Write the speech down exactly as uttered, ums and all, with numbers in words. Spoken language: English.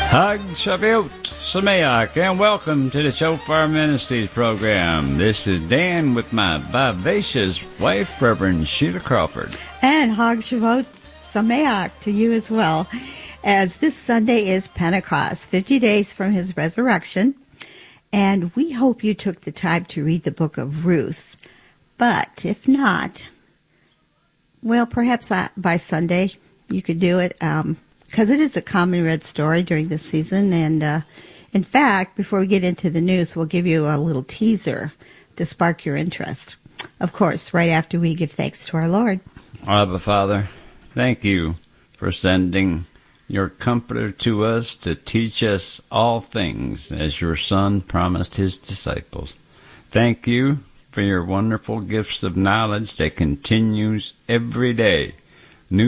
Hag Shavuot Sameach, and welcome to the Shofar Ministries program. This is Dan with my vivacious wife, Reverend Sheila Crawford. And Hag Shavuot Sameach to you as well, as this Sunday is Pentecost, fifty days from his resurrection, and we hope you took the time to read the book of Ruth. But if not, well, perhaps by Sunday you could do it, um, because it is a common read story during this season. And uh, in fact, before we get into the news, we'll give you a little teaser to spark your interest. Of course, right after we give thanks to our Lord. Abba, Father, thank you for sending your Comforter to us to teach us all things as your Son promised his disciples. Thank you for your wonderful gifts of knowledge that continues every day